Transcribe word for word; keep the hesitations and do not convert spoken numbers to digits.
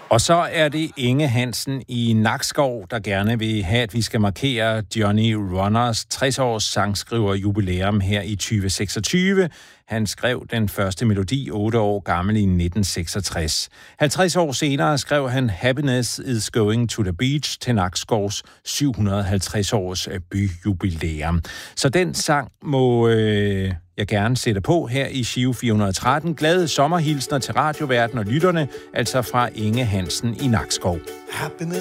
Og så er det Inge Hansen i Nakskov, der gerne vil have, at vi skal markere Johnny Runners tres-års sangskriver jubilæum her i tyve seksogtyve. Han skrev den første melodi otte år gammel i nitten seksogtres. halvtreds år senere skrev han Happiness is Going to the Beach til Nakskovs syv hundrede og halvtreds års byjubilæum. Så den sang må øh, jeg gerne sætte på her i Giro fire hundrede og tretten. Glade sommerhilsner til radioverden og lytterne, altså fra Inge Hansen i Nakskov.